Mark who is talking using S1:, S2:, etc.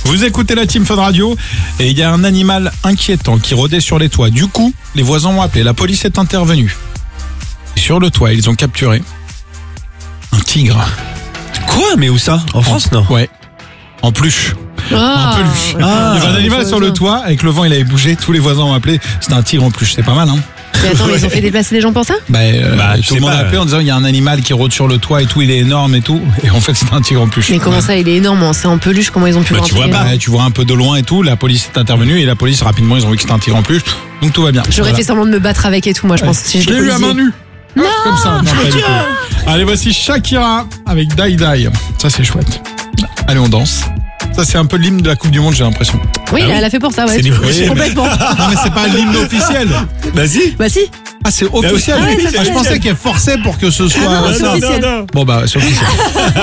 S1: Vous écoutez la Team Fun Radio et il y a un animal inquiétant qui rôdait sur les toits. Du coup, les voisins ont appelé, la police est intervenue. Et sur le toit, ils ont capturé un tigre.
S2: Quoi? Mais où ça? En France, non?
S1: Ouais, en peluche. Un peluche. Il y avait un animal sur le toit, avec le vent il avait bougé, tous les voisins ont appelé, c'était un tigre en peluche, c'est pas mal hein.
S3: Mais attends, ils ont fait déplacer les gens pour ça?
S1: Tout le monde a appelé en disant il y a un animal qui rôde sur le toit et tout, il est énorme et tout, et en fait c'est un tigre en peluche.
S3: Mais comment ça, il est énorme, c'est en peluche, comment ils ont pu
S2: tu vois pas.
S1: Tu vois un peu de loin et tout, la police est intervenue et la police rapidement ils ont vu que c'était un tigre en peluche, donc tout va bien.
S3: J'aurais fait semblant de me battre avec et tout, moi je pense. Si
S1: Je l'ai eu à main nue.
S3: Non,
S1: comme ça. Non, pas du tout. Allez, voici Shakira avec Die Die. Ça c'est chouette. Allez, on danse. Ça c'est un peu l'hymne de la Coupe du Monde, j'ai l'impression.
S3: Oui, elle a fait pour ça, ouais.
S2: C'est l'hymne officiel.
S3: Complètement.
S1: Non mais c'est pas l'hymne officiel.
S2: Vas-y.
S3: Bah si.
S1: Ah c'est officiel.
S3: Ah ouais, c'est
S1: Je pensais qu'elle forçait pour que ce soit
S3: non, c'est
S1: ça.
S3: officiel.
S1: Bon bah c'est officiel.